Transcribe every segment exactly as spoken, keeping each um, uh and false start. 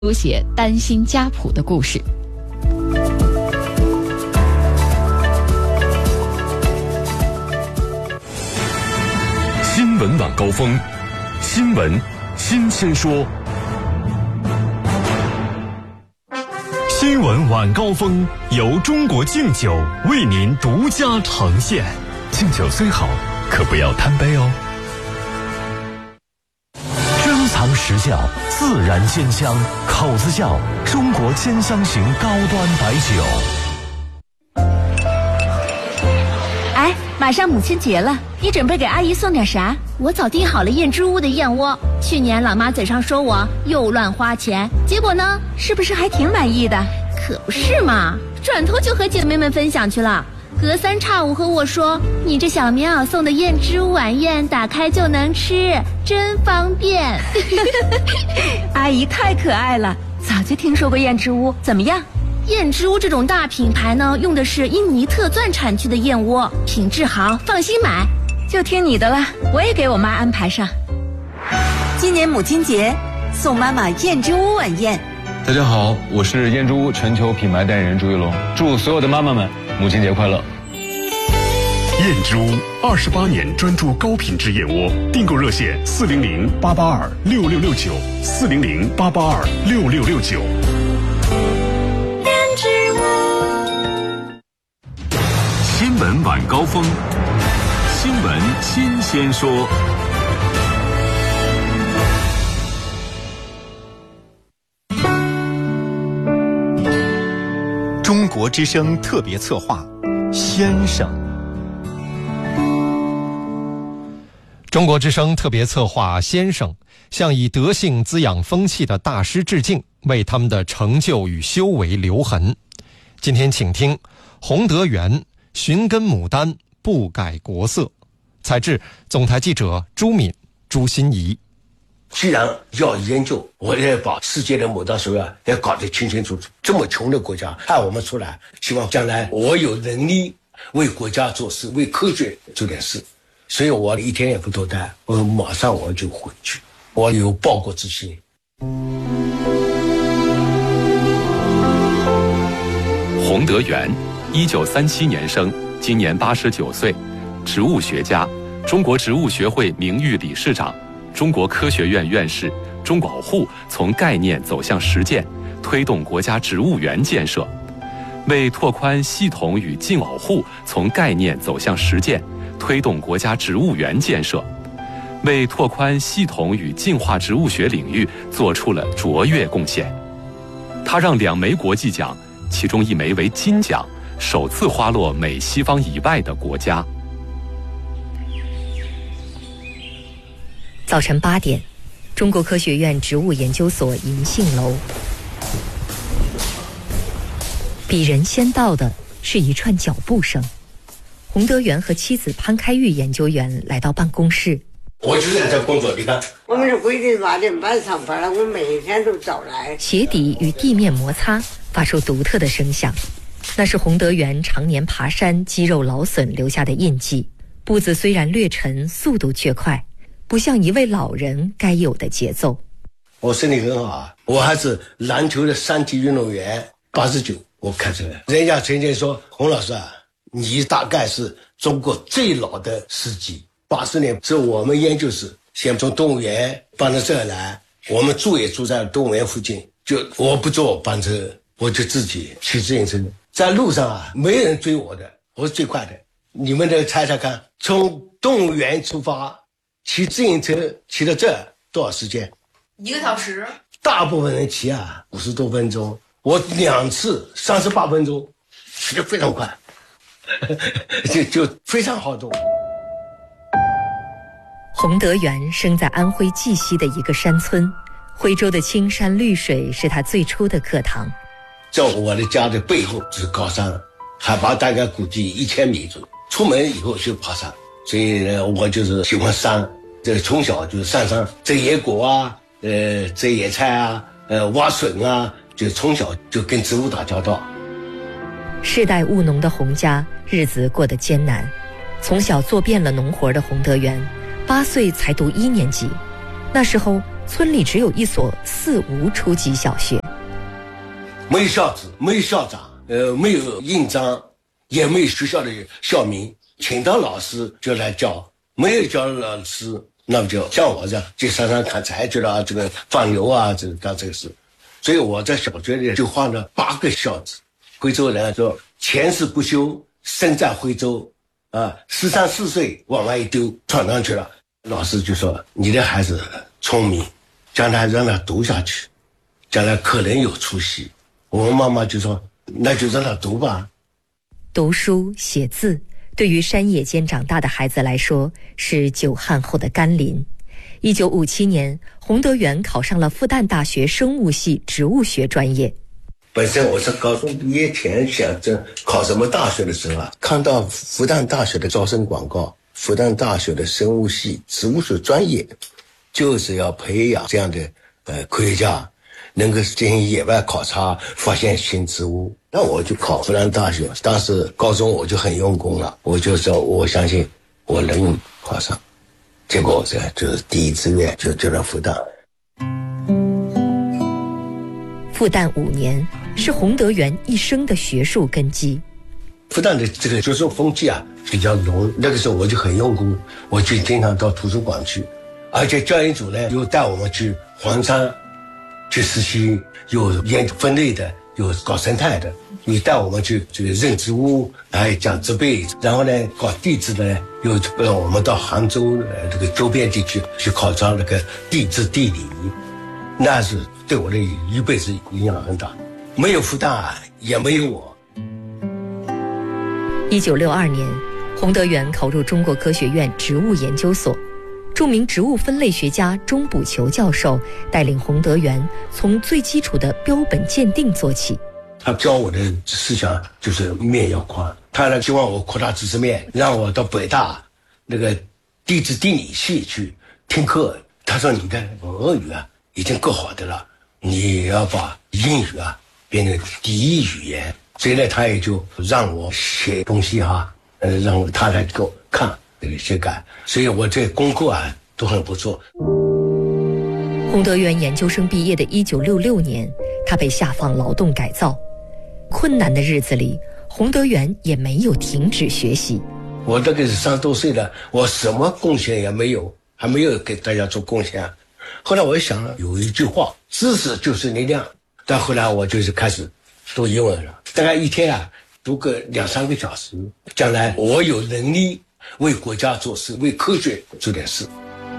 书写担心家谱的故事。 新闻晚高峰，新闻新鲜说。新闻晚高峰由中国敬酒为您独家呈现。敬酒虽好，可不要贪杯哦。珍藏实效，自然鲜香，口子窖中国兼香型高端白酒。 哎，马上母亲节了，你准备给阿姨送点啥？我早订好了燕之屋的燕窝，去年老妈嘴上说我又乱花钱，结果呢，是不是还挺满意的？可不是嘛，转头就和姐妹们分享去了。隔三差五和我说，你这小棉袄送的燕之屋晚宴打开就能吃，真方便。 阿姨太可爱了，早就听说过燕之屋，怎么样？ 燕之屋这种大品牌呢，用的是印尼特钻产区的燕窝，品质好，放心买。 就听你的了，我也给我妈安排上。 今年母亲节，送妈妈燕之屋晚宴。 大家好，我是燕之屋全球品牌代言人朱一龙，祝所有的妈妈们母亲节快乐。 燕之屋二十八年专注高品质燕窝，订购热线四零零八八二六六六九四零零八八二六六六九。 燕之屋。 新闻晚高峰，新闻新鲜说。 中国之声特别策划，先生。 中国之声特别策划先生向以德性滋养风气的大师致敬，为他们的成就与修为留痕。今天请听洪德元寻根牡丹，不改国色。采制总台记者朱敏、朱心怡。 既然要研究，我也把世界的牡丹水啊也搞得清清楚楚。这么穷的国家派我们出来，希望将来我有能力为国家做事，为科学做点事。所以我一天也不多待，我马上我就回去，我有报国之心。 洪德元，一九三七年生，今年八十九岁，植物学家，中国植物学会名誉理事长，中国科学院院士，中保护从概念走向实践，推动国家植物园建设，为拓宽系统与净保护从概念走向实践，推动国家植物园建设，为拓宽系统与净化植物学领域做出了卓越贡献。他让两枚国际奖，其中一枚为金奖，首次花落美西方以外的国家。 早晨八点，中国科学院植物研究所银杏楼。比人先到的是一串脚步声。洪德元和妻子潘开玉研究员来到办公室。 我就在这工作，你看， 我们是规定八点半上班了，我每天都早来。 鞋底与地面摩擦，发出独特的声响，那是洪德元常年爬山、肌肉劳损留下的印记。步子虽然略沉，速度却快，不像一位老人该有的节奏。 我身体很好啊，我还是篮球的三级运动员，八十九我开始了。人家曾经说，洪老师啊，你大概是中国最老的司机。八十年是我们研究室先从动物园搬到这儿来，我们住也住在动物园附近，就我不坐班车，我就自己骑自行车，在路上啊，没人追我的，我是最快的。你们得猜猜看，从动物园出发骑自行车骑到这儿多少时间？ 一个小时。 大部分人骑啊五十多分钟，我两次三十八分钟，骑得非常快，就就非常好动。 洪德元生在安徽绩溪的一个山村，徽州的青山绿水是他最初的课堂。 在我的家的背后是高山，海拔大概估计一千米左右。出门以后就爬山，所以呢，我就是喜欢山。这从小就是上山摘野果啊，呃，摘野菜啊，呃，挖笋啊，就从小就跟植物打交道。 世代务农的洪家日子过得艰难，从小做遍了农活的洪德元，八岁才读一年级。那时候村里只有一所四无初级小学， 没有校址，没有校长，呃，没有印章，也没有学校的校名，请到老师就来教，没有教老师，那么就像我这样去山上砍柴去了，这个放牛啊，这个干这个事。所以我在小学里就画了八个孝子。徽州人说前世不修，身在徽州啊，十三四岁往外一丢，闯上去了。老师就说你的孩子聪明，将来让他读下去，将来可能有出息。我们妈妈就说那就让他读吧。 读书写字对于山野间长大的孩子来说是久旱后的甘霖。一九五七年，洪德元考上了复旦大学生物系植物学专业。 本身我是高中毕业前想着考什么大学的时候啊，看到复旦大学的招生广告，复旦大学的生物系植物学专业就是要培养这样的呃科学家，能够进行野外考察，发现新植物。那我就考复旦大学，当时高中我就很用功了，我就说我相信我能考上。结果这就是第一志愿就就到复旦。 复旦五年是洪德元一生的学术根基。 复旦的这个学术风气啊比较浓，那个时候我就很用功，我就经常到图书馆去，而且教研组呢又带我们去黄山去实习，有研究分类的，有搞生态的，又带我们去这个认植物，还讲植被，然后呢搞地质的呢，又让我们到杭州呃这个周边地区去考察那个地质地理，那是对我的一辈子影响很大。没有复旦也没有我。 一九六二年，洪德元考入中国科学院植物研究所，著名植物分类学家钟补球教授带领洪德元从最基础的标本鉴定做起。 他教我的思想就是面要宽，他呢希望我扩大知识面，让我到北大那个地质地理系去听课。他说你的俄语啊已经够好的了，你要把英语啊变成第一语言。所以呢他也就让我写东西哈，呃，让他来给我看这个修改，所以我这功课啊都很不错。 洪德元研究生毕业的一九六六年，他被下放劳动改造。困难的日子里，洪德元也没有停止学习。 我这个是三十多岁了，我什么贡献也没有，还没有给大家做贡献。后来我想了，有一句话，知识就是力量。但后来我就是开始读英文了，大概一天啊读个两三个小时，将来我有能力为国家做事，为科学做点事。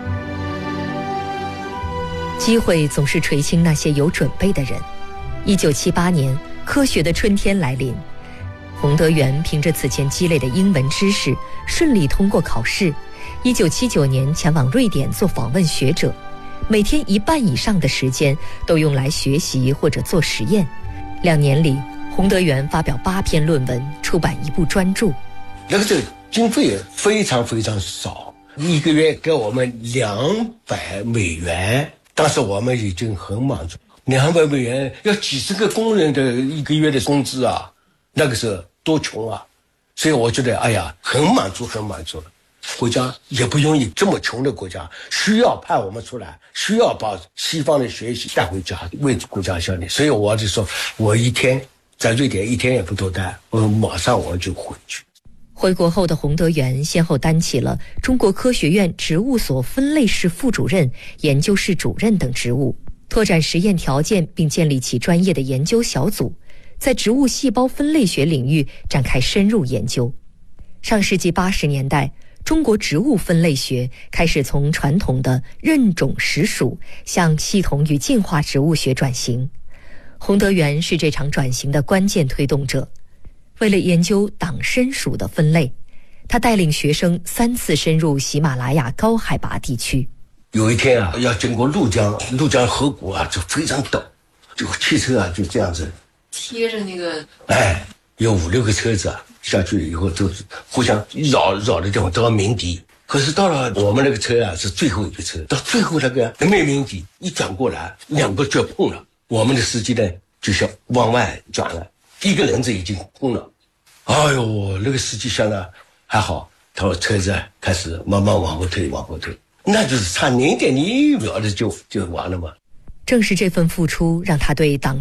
机会总是垂青那些有准备的人。一九七八年，科学的春天来临，洪德元凭着此前积累的英文知识，顺利通过考试。一九七九年前往瑞典做访问学者，每天一半以上的时间都用来学习或者做实验。两年里，洪德元发表八篇论文，出版一部专著。 那个这个经费非常非常少，一个月给我们两百美元，当时我们已经很满足。两百美元要几十个工人的一个月的工资啊，那个时候多穷啊！所以我觉得，哎呀，很满足，很满足了。国家也不容易，这么穷的国家需要派我们出来，需要把西方的学习带回家，为国家效力。所以我就说，我一天在瑞典一天也不多待，我马上我就回去。 回国后的洪德元先后担起了中国科学院植物所分类室副主任、研究室主任等职务，拓展实验条件，并建立起专业的研究小组，在植物细胞分类学领域展开深入研究。上世纪八十年代，中国植物分类学开始从传统的认种识属向系统与进化植物学转型。洪德元是这场转型的关键推动者。为了研究党参属的分类，他带领学生三次深入喜马拉雅高海拔地区。 有一天啊，要经过怒江，怒江河谷啊，就非常陡，就汽车啊就这样子贴着那个， 哎，有五六个车子啊下去以后都是互相绕绕的地方都要鸣笛。可是到了我们那个车啊是最后一个车，到最后那个没鸣笛，一转过来两个就碰了，我们的司机呢就是往外转了，一个轮子已经碰了。哎呦，那个司机想了还好，他说车子开始慢慢往后退，往后退。 那就是差零点一秒的就就完了嘛。 正是这份付出，让他对党